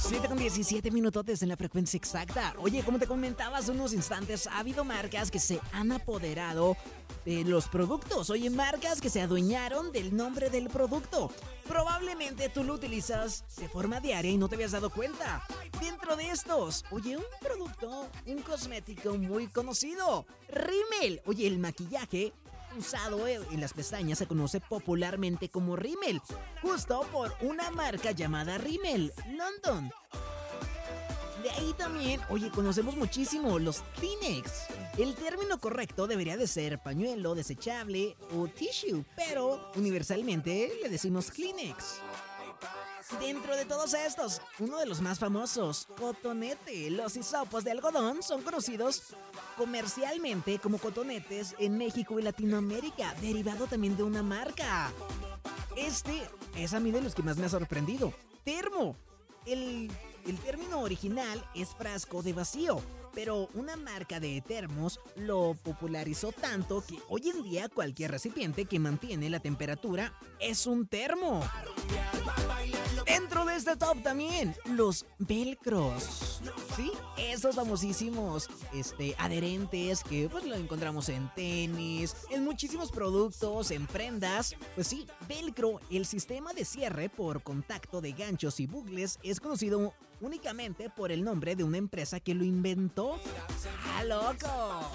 7:17 en la frecuencia exacta. Oye, como te comentaba hace unos instantes, ha habido marcas que se han apoderado de los productos. Oye, marcas que se adueñaron del nombre del producto. Probablemente tú lo utilizas de forma diaria y no te habías dado cuenta. Dentro de estos, oye, un producto, un cosmético muy conocido, Rimmel. Oye, el maquillaje usado en las pestañas se conoce popularmente como Rimmel, justo por una marca llamada Rimmel London. De ahí también, oye, conocemos muchísimo los Kleenex. El término correcto debería de ser pañuelo desechable o tissue, pero universalmente le decimos Kleenex. Dentro de todos estos, uno de los más famosos, Cotonete. Los hisopos de algodón son conocidos comercialmente como cotonetes en México y Latinoamérica, derivado también de una marca. Este es a mí de los que más me ha sorprendido. Termo. El término original es frasco de vacío, pero una marca de termos lo popularizó tanto que hoy en día cualquier recipiente que mantiene la temperatura es un termo. Dentro de este top también, los velcros. Sí, esos famosísimos adherentes que pues lo encontramos en tenis, en muchísimos productos, en prendas. Pues sí, velcro, el sistema de cierre por contacto de ganchos y bucles, es conocido únicamente por el nombre de una empresa que lo inventó. ¡Ah, loco!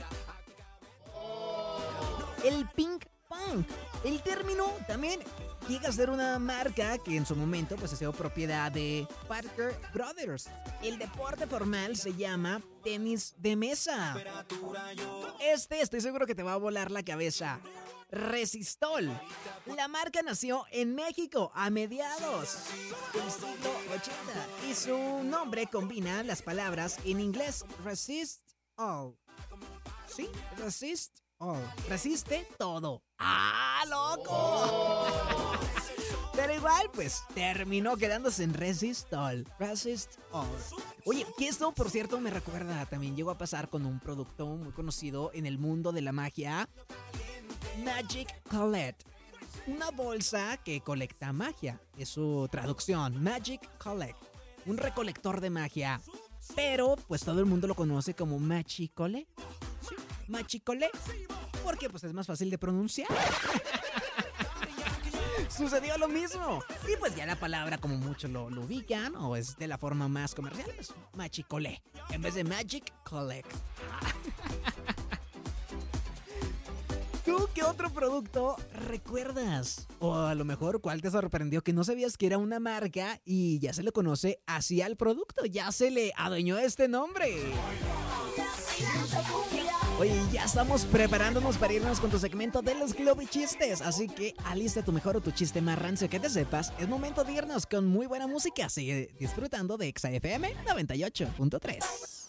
El ping pong. El término también llega a ser una marca que en su momento pues ha sido propiedad de Parker Brothers. El deporte formal se llama tenis de mesa. Estoy seguro que te va a volar la cabeza. Resistol. La marca nació en México a mediados del siglo 80 y su nombre combina las palabras en inglés resist all. ¿Sí? Resist all. Resiste todo. ¡Ah, loco! Pero igual, pues, terminó quedándose en Resistol. Resist All. Oye, que esto, por cierto, me recuerda, también llegó a pasar con un producto muy conocido en el mundo de la magia, Magic Collect. Una bolsa que colecta magia. Es su traducción, Magic Collect. Un recolector de magia. Pero, pues, todo el mundo lo conoce como Machicole. ¿Sí? Machicole. Porque, pues, es más fácil de pronunciar. Sucedió lo mismo. Y pues ya la palabra como muchos lo ubican, o es de la forma más comercial, pues Machicole, en vez de Magic Collect. ¿Tú qué otro producto recuerdas? O a lo mejor, ¿cuál te sorprendió que no sabías que era una marca y ya se le conoce así al producto? Ya se le adueñó este nombre. Oye, ya estamos preparándonos para irnos con tu segmento de los Globichistes. Así que alista tu mejor o tu chiste más rancio que te sepas. Es momento de irnos con muy buena música. Sigue disfrutando de XFM 98.3.